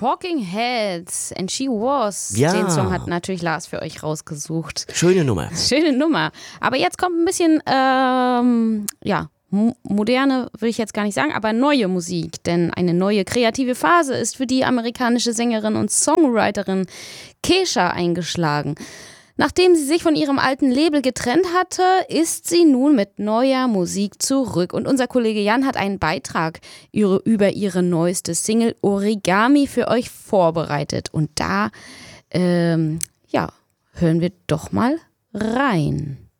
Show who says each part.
Speaker 1: Talking Heads and She Was.
Speaker 2: Ja.
Speaker 1: Den Song hat natürlich Lars für euch rausgesucht.
Speaker 2: Schöne Nummer.
Speaker 1: Schöne Nummer. Aber jetzt kommt ein bisschen, moderne will ich jetzt gar nicht sagen, aber neue Musik. Denn eine neue kreative Phase ist für die amerikanische Sängerin und Songwriterin Kesha eingeschlagen. Nachdem sie sich von ihrem alten Label getrennt hatte, ist sie nun mit neuer Musik zurück. Und unser Kollege Jan hat einen Beitrag über ihre neueste Single Origami für euch vorbereitet. Und da, hören wir doch mal rein.